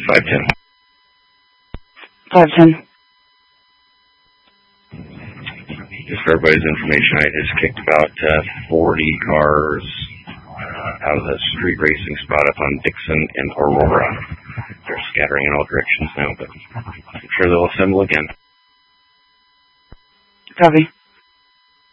510. 510. Just for everybody's information, I just kicked about 40 cars out of the street racing spot up on Dixon and Aurora. They're scattering in all directions now, but I'm sure they'll assemble again. Copy.